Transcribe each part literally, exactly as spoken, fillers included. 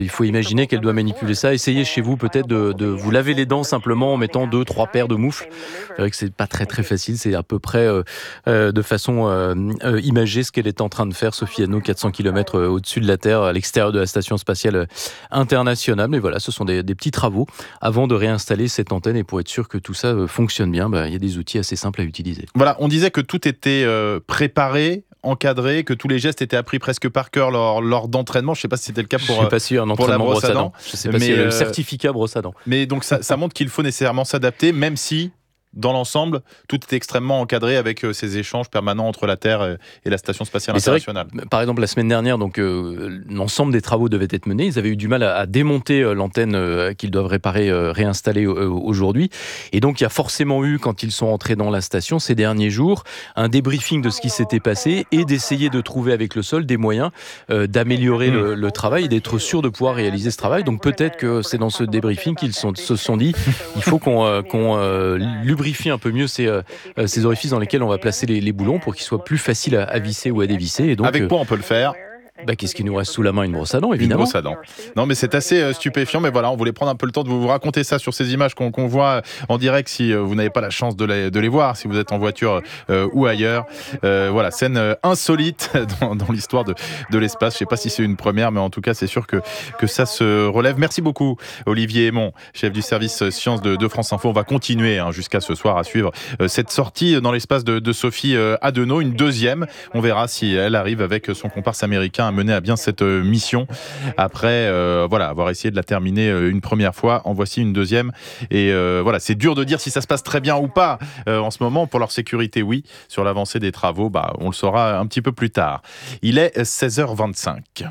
Il faut imaginer qu'elle doit manipuler ça. Essayez chez vous peut-être de, de vous laver les dents simplement en mettant deux, trois paires de moufles. C'est vrai que c'est pas très très facile. C'est à peu près euh, euh, de façon euh, euh, imagée ce qu'elle est en train de faire, Sophie Anneau, quatre cents kilomètres au-dessus de la Terre, à l'extérieur de la Station spatiale internationale. Mais voilà, ce sont des, des petits travaux avant de réinstaller cette antenne. Et pour être sûr que tout ça fonctionne bien, bah, il y a des outils assez simples à utiliser. Voilà, on disait que tout était euh, préparé, encadré, que tous les gestes étaient appris presque par cœur lors, lors d'entraînement. Je ne sais pas si c'était le cas pour, je sais pas si un pour la entraînement brosse à dents. Je ne sais pas mais si euh, le certificat brosse à dents. Mais donc ça, ça montre qu'il faut nécessairement s'adapter, même si dans l'ensemble, tout est extrêmement encadré avec euh, ces échanges permanents entre la Terre et la Station spatiale Mais internationale. Que, par exemple, la semaine dernière, donc, euh, l'ensemble des travaux devaient être menés. Ils avaient eu du mal à, à démonter euh, l'antenne euh, qu'ils doivent réparer, euh, réinstaller euh, aujourd'hui. Et donc, il y a forcément eu, quand ils sont entrés dans la station ces derniers jours, un débriefing de ce qui s'était passé et d'essayer de trouver avec le sol des moyens euh, d'améliorer mmh. le, le travail et d'être sûr de pouvoir réaliser ce travail. Donc, peut-être que c'est dans ce débriefing qu'ils sont, se sont dit il faut qu'on, euh, qu'on euh, lubrifie un peu mieux ces, euh, ces orifices dans lesquels on va placer les, les boulons pour qu'ils soient plus faciles à, à visser ou à dévisser. Et donc, avec quoi on peut le faire ? Bah, qu'est-ce qui nous reste sous la main ? Une brosse à dents, évidemment. Une brosse à dents. Non, mais c'est assez euh, stupéfiant. Mais voilà, on voulait prendre un peu le temps de vous raconter ça sur ces images qu'on, qu'on voit en direct si euh, vous n'avez pas la chance de les, de les voir, si vous êtes en voiture euh, ou ailleurs. Euh, voilà, scène euh, insolite dans, dans l'histoire de, de l'espace. Je ne sais pas si c'est une première, mais en tout cas, c'est sûr que, que ça se relève. Merci beaucoup, Olivier Aymon, chef du service sciences de, de France Info. On va continuer hein, jusqu'à ce soir à suivre euh, cette sortie dans l'espace de, de Sophie euh, Adenau. Une deuxième. On verra si elle arrive avec son comparse américain à mener à bien cette mission après euh, voilà, avoir essayé de la terminer une première fois. En voici une deuxième et euh, voilà, c'est dur de dire si ça se passe très bien ou pas euh, en ce moment. Pour leur sécurité, oui. Sur l'avancée des travaux, bah, on le saura un petit peu plus tard. Il est seize heures vingt-cinq.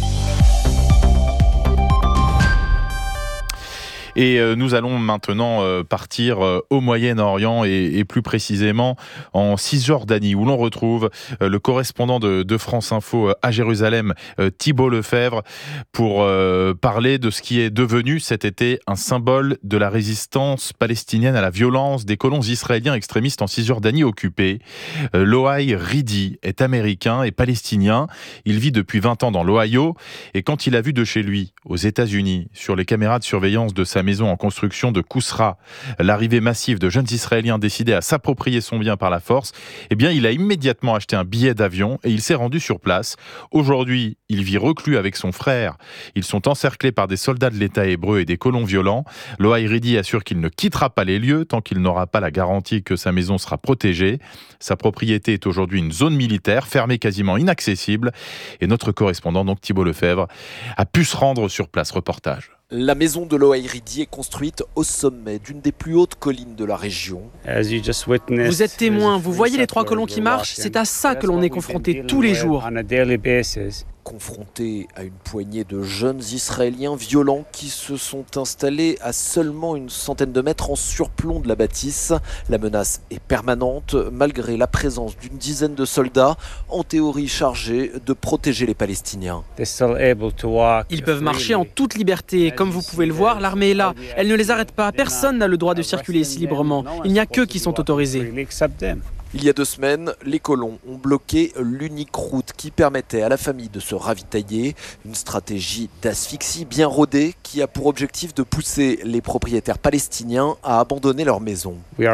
Et nous allons maintenant partir au Moyen-Orient et, et plus précisément en Cisjordanie où l'on retrouve le correspondant de, de France Info à Jérusalem, Thibault Lefebvre, pour parler de ce qui est devenu cet été un symbole de la résistance palestinienne à la violence des colons israéliens extrémistes en Cisjordanie occupée. Loaï Ridi est américain et palestinien. Il vit depuis vingt ans dans l'Ohio et quand il a vu de chez lui, aux États-Unis, sur les caméras de surveillance de sa maison en construction de Kousra, l'arrivée massive de jeunes Israéliens décidés à s'approprier son bien par la force, eh bien, il a immédiatement acheté un billet d'avion et il s'est rendu sur place. Aujourd'hui, il vit reclus avec son frère. Ils sont encerclés par des soldats de l'État hébreu et des colons violents. Loaï Ridi assure qu'il ne quittera pas les lieux tant qu'il n'aura pas la garantie que sa maison sera protégée. Sa propriété est aujourd'hui une zone militaire, fermée, quasiment inaccessible. Et notre correspondant, donc Thibault Lefebvre, a pu se rendre sur place. Reportage. La maison de Loaï Ridi est construite au sommet d'une des plus hautes collines de la région. Vous êtes témoin, vous voyez les trois colons qui marchent, c'est à ça que l'on est confronté tous les jours. Confronté à une poignée de jeunes Israéliens violents qui se sont installés à seulement une centaine de mètres en surplomb de la bâtisse. La menace est permanente malgré la présence d'une dizaine de soldats, en théorie chargés de protéger les Palestiniens. Ils peuvent marcher en toute liberté. Comme vous pouvez le voir, l'armée est là. Elle ne les arrête pas. Personne n'a le droit de circuler ici librement. Il n'y a qu'eux qui sont autorisés. Il y a deux semaines, les colons ont bloqué l'unique route qui permettait à la famille de se ravitailler. Une stratégie d'asphyxie bien rodée qui a pour objectif de pousser les propriétaires palestiniens à abandonner leur maison.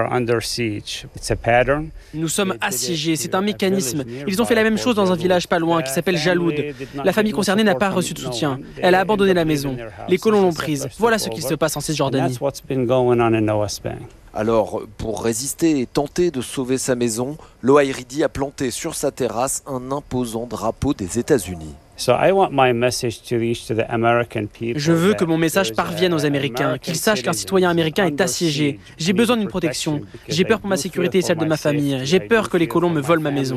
Nous sommes assiégés, c'est un mécanisme. Ils ont fait la même chose dans un village pas loin qui s'appelle Jaloud. La famille concernée n'a pas reçu de soutien. Elle a abandonné la maison. Les colons l'ont prise. Voilà ce qui se passe en Cisjordanie. Alors, pour résister et tenter de sauver sa maison, Loaï Ridi a planté sur sa terrasse un imposant drapeau des États-Unis. Je veux que mon message parvienne aux Américains, qu'ils sachent qu'un citoyen américain est assiégé. J'ai besoin d'une protection. J'ai peur pour ma sécurité et celle de ma famille. J'ai peur que les colons me volent ma maison.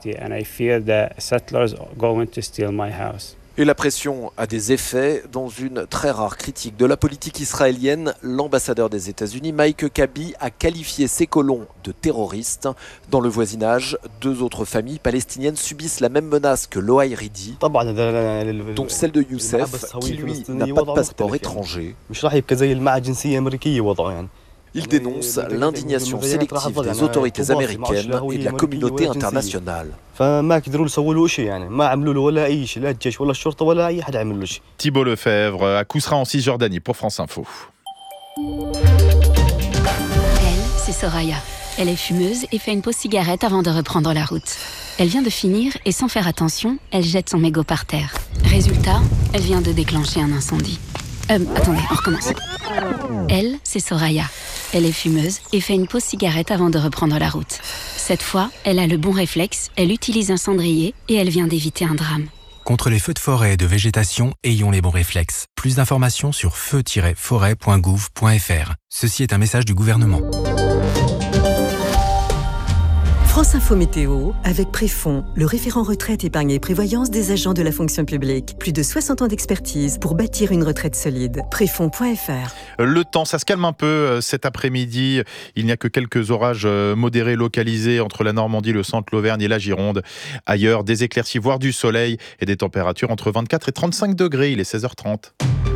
Et la pression a des effets. Dans une très rare critique de la politique israélienne, l'ambassadeur des États-Unis, Mike Kabi, a qualifié ces colons de terroristes. Dans le voisinage, deux autres familles palestiniennes subissent la même menace que Loaï Ridi, dont celle de Youssef, qui lui n'a pas de passeport étranger. Il dénonce l'indignation sélective des autorités américaines et de la communauté internationale. Thibault Lefebvre à Kousra en Cisjordanie pour France Info. Elle, c'est Soraya. Elle est fumeuse et fait une pause cigarette avant de reprendre la route. Elle vient de finir et sans faire attention, elle jette son mégot par terre. Résultat, elle vient de déclencher un incendie. Euh, attendez, on recommence. Elle, c'est Soraya. Elle est fumeuse et fait une pause cigarette avant de reprendre la route. Cette fois, elle a le bon réflexe, elle utilise un cendrier et elle vient d'éviter un drame. Contre les feux de forêt et de végétation, ayons les bons réflexes. Plus d'informations sur feu tiret forêt point gouv point f r. Ceci est un message du gouvernement. France Info Météo, avec Préfond, le référent retraite, épargne et prévoyance des agents de la fonction publique. Plus de soixante ans d'expertise pour bâtir une retraite solide. Préfond point f r. Le temps, ça se calme un peu cet après-midi. Il n'y a que quelques orages modérés localisés entre la Normandie, le centre, l'Auvergne et la Gironde. Ailleurs, des éclaircies, voire du soleil et des températures entre vingt-quatre et trente-cinq degrés. Il est seize heures trente.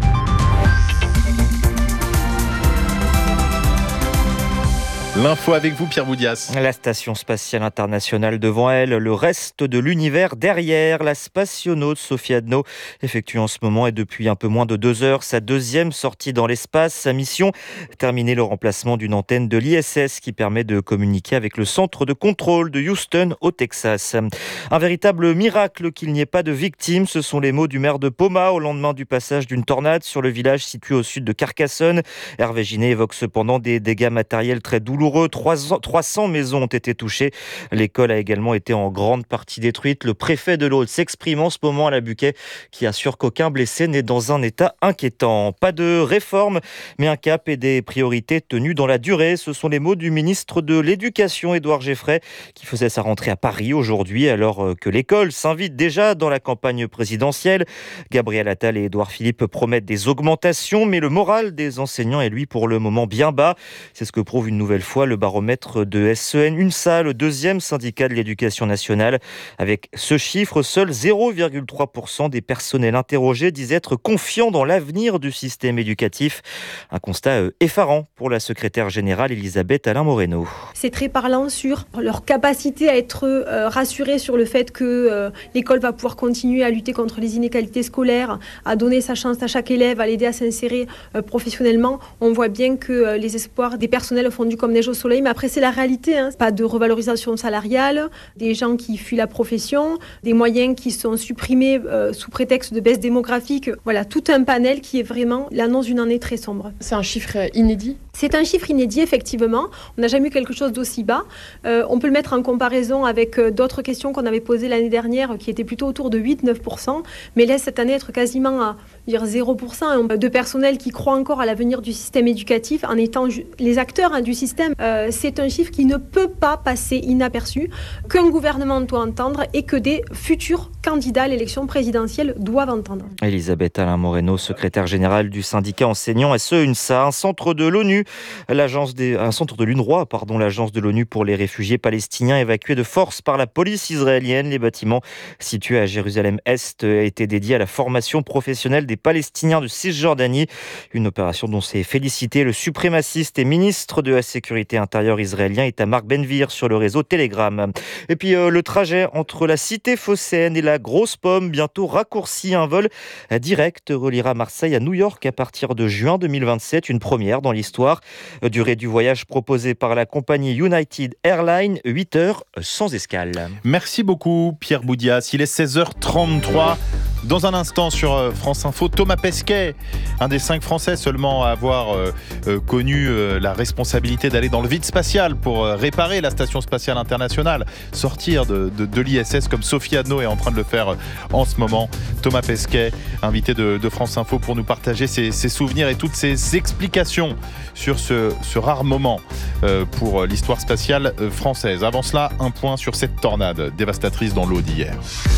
L'info avec vous, Pierre Boudias. La station spatiale internationale devant elle, le reste de l'univers derrière. La spationaute Sophie Adno effectue en ce moment et depuis un peu moins de deux heures sa deuxième sortie dans l'espace. Sa mission, terminer le remplacement d'une antenne de l'I S S qui permet de communiquer avec le centre de contrôle de Houston au Texas. Un véritable miracle qu'il n'y ait pas de victimes, ce sont les mots du maire de Poma au lendemain du passage d'une tornade sur le village situé au sud de Carcassonne. Hervé Ginet évoque cependant des dégâts matériels très douloureux. trois cents maisons ont été touchées. L'école a également été en grande partie détruite. Le préfet de l'Aude s'exprime en ce moment à la Buquet, qui assure qu'aucun blessé n'est dans un état inquiétant. Pas de réforme, mais un cap et des priorités tenues dans la durée. Ce sont les mots du ministre de l'Éducation, Édouard Geffray, qui faisait sa rentrée à Paris aujourd'hui, alors que l'école s'invite déjà dans la campagne présidentielle. Gabriel Attal et Édouard Philippe promettent des augmentations, mais le moral des enseignants est lui pour le moment bien bas. C'est ce que prouve une nouvelle fois le baromètre de S E N UNSA, le deuxième syndicat de l'éducation nationale. Avec ce chiffre, seul zéro virgule trois pour cent des personnels interrogés disent être confiants dans l'avenir du système éducatif. Un constat effarant pour la secrétaire générale Elisabeth Alain-Moreno. C'est très parlant sur leur capacité à être euh, rassurés sur le fait que euh, l'école va pouvoir continuer à lutter contre les inégalités scolaires, à donner sa chance à chaque élève, à l'aider à s'insérer euh, professionnellement. On voit bien que euh, les espoirs des personnels fondus comme neige au soleil, mais après c'est la réalité, hein. Pas de revalorisation salariale, des gens qui fuient la profession, des moyens qui sont supprimés euh, sous prétexte de baisse démographique. Voilà, tout un panel qui est vraiment l'annonce d'une année très sombre. C'est un chiffre inédit ? C'est un chiffre inédit, effectivement. On n'a jamais eu quelque chose d'aussi bas. Euh, on peut le mettre en comparaison avec euh, d'autres questions qu'on avait posées l'année dernière, qui étaient plutôt autour de huit à neuf pour cent, mais laisse cette année être quasiment à dire zéro pour cent de personnel qui croit encore à l'avenir du système éducatif en étant ju- les acteurs hein, du système. Euh, c'est un chiffre qui ne peut pas passer inaperçu, qu'un gouvernement doit entendre et que des futurs candidats à l'élection présidentielle doivent entendre. Elisabeth Alain-Moreno, secrétaire générale du syndicat enseignant S E UNSA, un centre de l'ONU, l'agence des, un centre de l'UNRWA, pardon, l'agence de l'ONU pour les réfugiés palestiniens évacués de force par la police israélienne. Les bâtiments situés à Jérusalem-Est étaient dédiés à la formation professionnelle des Palestiniens de Cisjordanie, une opération dont s'est félicité le suprémaciste et ministre de la Sécurité intérieure israélien Itamar Ben-Gvir sur le réseau Telegram. Et puis euh, le trajet entre la cité phocéenne et la Grosse Pomme, bientôt raccourci. Un vol direct reliera Marseille à New York à partir de juin deux mille vingt-sept, une première dans l'histoire. Durée du voyage proposée par la compagnie United Airlines, huit heures sans escale. Merci beaucoup Pierre Boudias, il est seize heures trente-trois. Dans un instant sur France Info, Thomas Pesquet, un des cinq Français seulement à avoir euh, euh, connu euh, la responsabilité d'aller dans le vide spatial pour euh, réparer la Station Spatiale Internationale, sortir de, de, de l'I S S comme Sophie Adno est en train de le faire euh, en ce moment. Thomas Pesquet, invité de, de France Info pour nous partager ses, ses souvenirs et toutes ses explications sur ce, ce rare moment euh, pour l'histoire spatiale française. Avant cela, un point sur cette tornade dévastatrice dans l'eau d'hier.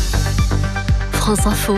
France Info,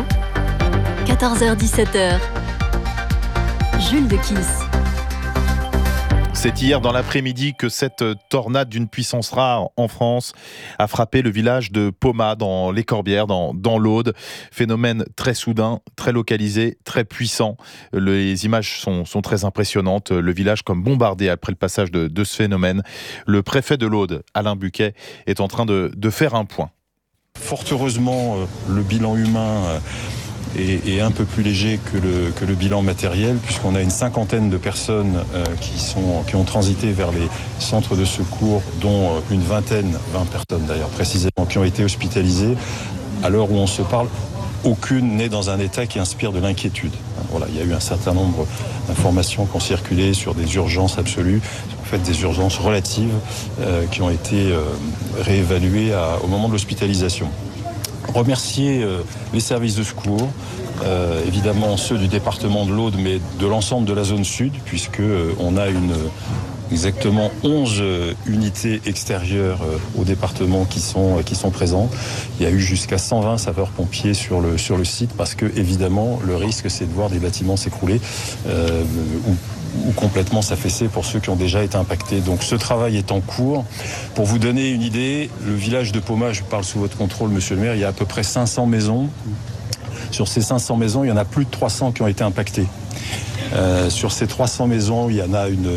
quatorze heures dix-sept heures. Jules de Kiss. C'est hier dans l'après-midi que cette tornade d'une puissance rare en France a frappé le village de Pomat dans les Corbières, dans, dans l'Aude. Phénomène très soudain, très localisé, très puissant. Les images sont, sont très impressionnantes. Le village comme bombardé après le passage de, de ce phénomène. Le préfet de l'Aude, Alain Buquet, est en train de, de faire un point. Fort heureusement, le bilan humain est, est un peu plus léger que le, que le bilan matériel, puisqu'on a une cinquantaine de personnes euh, qui, sont, qui ont transité vers les centres de secours, dont une vingtaine, vingt personnes d'ailleurs précisément, qui ont été hospitalisées. À l'heure où on se parle, aucune n'est dans un état qui inspire de l'inquiétude. Voilà, il y a eu un certain nombre d'informations qui ont circulé sur des urgences absolues, en fait des urgences relatives euh, qui ont été euh, réévaluées à, au moment de l'hospitalisation. Remercier euh, les services de secours, euh, évidemment ceux du département de l'Aude, mais de l'ensemble de la zone sud, puisque euh, on a une, exactement onze euh, unités extérieures euh, au département qui sont, euh, qui sont présentes. Il y a eu jusqu'à cent vingt sapeurs-pompiers sur le, sur le site, parce que évidemment le risque c'est de voir des bâtiments s'écrouler euh, ou ou complètement s'affaisser pour ceux qui ont déjà été impactés. Donc ce travail est en cours. Pour vous donner une idée, le village de Pomat, je parle sous votre contrôle, monsieur le maire, il y a à peu près cinq cents maisons. Sur ces cinq cents maisons, il y en a plus de trois cents qui ont été impactées. Euh, sur ces trois cents maisons, il y en a une,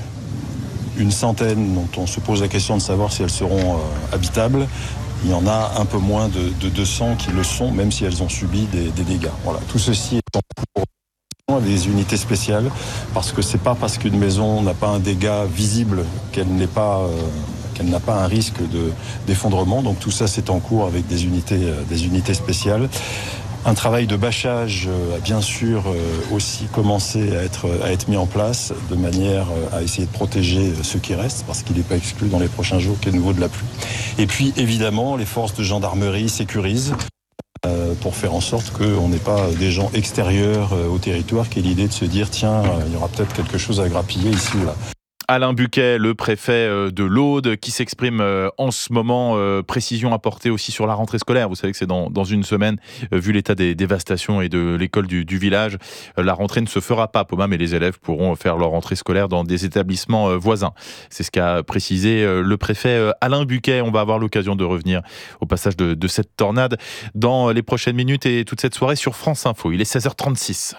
une centaine dont on se pose la question de savoir si elles seront euh, habitables. Il y en a un peu moins de, de deux cents qui le sont, même si elles ont subi des, des dégâts. Voilà. Tout ceci est en cours. Des unités spéciales, parce que c'est pas parce qu'une maison n'a pas un dégât visible qu'elle n'est pas, euh, qu'elle n'a pas un risque de, d'effondrement. Donc tout ça c'est en cours avec des unités, euh, des unités spéciales. Un travail de bâchage euh, a bien sûr euh, aussi commencé à être, à être mis en place de manière euh, à essayer de protéger ceux qui restent, parce qu'il n'est pas exclu dans les prochains jours qu'il y ait de nouveau de la pluie. Et puis évidemment les forces de gendarmerie sécurisent Euh, pour faire en sorte qu'on n'ait pas des gens extérieurs euh, au territoire, qui est l'idée de se dire tiens, euh, il y aura peut-être quelque chose à grappiller ici ou là. Alain Buquet, le préfet de l'Aude, qui s'exprime en ce moment. Précision apportée aussi sur la rentrée scolaire. Vous savez que c'est dans, dans une semaine, vu l'état des dévastations et de l'école du, du village. La rentrée ne se fera pas à Pomat, mais les élèves pourront faire leur rentrée scolaire dans des établissements voisins. C'est ce qu'a précisé le préfet Alain Buquet. On va avoir l'occasion de revenir au passage de, de cette tornade dans les prochaines minutes et toute cette soirée sur France Info. Il est seize heures trente-six.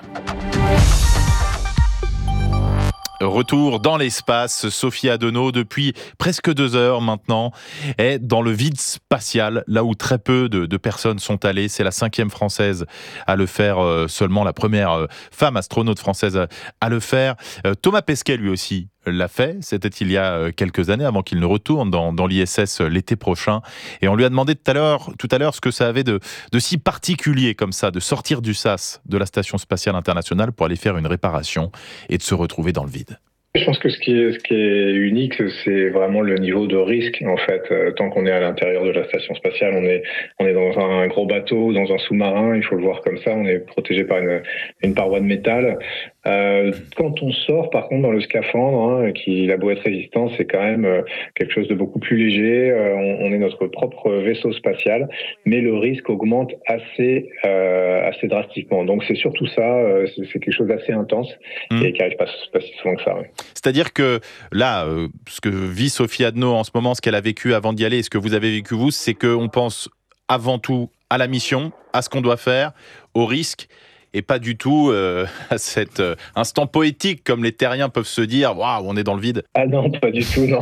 Retour dans l'espace, Sophie Adenau, depuis presque deux heures maintenant, est dans le vide spatial, là où très peu de, de personnes sont allées. C'est la cinquième française à le faire, euh, seulement la première euh, femme astronaute française à, à le faire. Euh, Thomas Pesquet, lui aussi, l'a fait. C'était il y a quelques années, avant qu'il ne retourne dans, dans l'I S S l'été prochain. Et on lui a demandé tout à l'heure, tout à l'heure ce que ça avait de, de si particulier comme ça, de sortir du sas, de la Station Spatiale Internationale, pour aller faire une réparation et de se retrouver dans le vide. Je pense que ce qui est, ce qui est unique, c'est vraiment le niveau de risque. En fait, euh, tant qu'on est à l'intérieur de la station spatiale, on est, on est dans un gros bateau, dans un sous-marin. Il faut le voir comme ça. On est protégé par une, une paroi de métal. Euh, quand on sort, par contre, dans le scaphandre, hein, qui il a beau être résistant, c'est quand même euh, quelque chose de beaucoup plus léger. Euh, on, on est notre propre vaisseau spatial, mais le risque augmente assez, euh, assez drastiquement. Donc c'est surtout ça. Euh, c'est, c'est quelque chose d'assez intense mmh. et qui arrive pas, pas si souvent que ça. Ouais. C'est-à-dire que là, euh, ce que vit Sophie Adenau en ce moment, ce qu'elle a vécu avant d'y aller, et ce que vous avez vécu vous, c'est qu'on pense avant tout à la mission, à ce qu'on doit faire, au risque, et pas du tout euh, à cet euh, instant poétique, comme les terriens peuvent se dire, waouh, on est dans le vide. Ah non, pas du tout, non.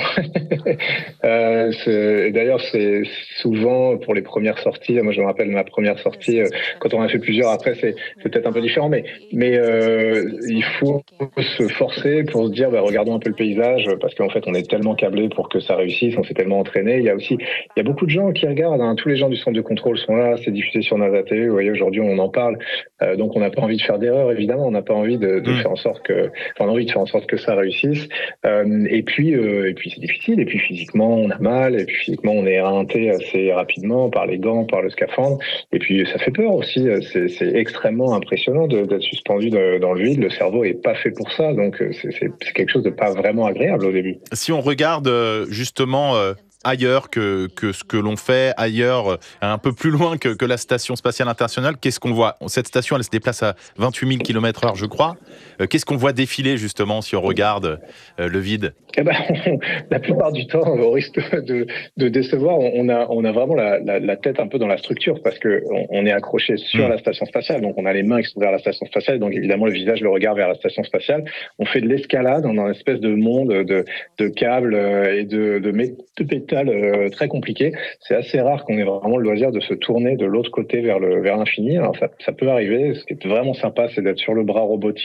euh, c'est, d'ailleurs, c'est souvent pour les premières sorties. Moi, je me rappelle ma première sortie, euh, quand on a fait plusieurs. Après, c'est, c'est peut-être un peu différent, mais mais euh, il faut se forcer pour se dire, bah, regardons un peu le paysage, parce qu'en fait, on est tellement câblé pour que ça réussisse, on s'est tellement entraîné. Il y a aussi, il y a beaucoup de gens qui regardent. Hein, tous les gens du centre de contrôle sont là. C'est diffusé sur NASA T V. Vous voyez, aujourd'hui, on en parle. Euh, donc, on n'a pas envie de faire d'erreur, évidemment. On n'a pas envie de, de mmh. faire en sorte que, enfin, on a envie de faire en sorte que ça réussisse. Euh, et puis, euh, et puis, c'est difficile. Et puis, physiquement, on a mal. Et puis, physiquement, on est éreinté assez rapidement par les gants, par le scaphandre. Et puis, ça fait peur aussi. C'est, c'est extrêmement impressionnant de, d'être suspendu de, dans le vide. Le cerveau est pas fait pour ça. Donc, c'est, c'est, c'est quelque chose de pas vraiment agréable au début. Si on regarde justement euh, ailleurs que, que ce que l'on fait ailleurs, un peu plus loin que, que la Station Spatiale Internationale. Qu'est-ce qu'on voit? Cette station, elle se déplace à vingt-huit mille kilomètres heure, je crois. Euh, qu'est-ce qu'on voit défiler, justement, si on regarde euh, le vide? Eh ben, on, la plupart du temps, au risque de, de décevoir, on a, on a vraiment la, la, la tête un peu dans la structure parce que on, on est accroché sur mmh. la station spatiale, donc on a les mains qui sont vers la station spatiale, donc évidemment le visage, le regard vers la station spatiale. On fait de l'escalade dans une espèce de monde de, de câbles et de, de, mé, de métal euh, très compliqué. C'est assez rare qu'on ait vraiment le loisir de se tourner de l'autre côté vers le vers l'infini. Alors ça, ça peut arriver. Ce qui est vraiment sympa, c'est d'être sur le bras robotique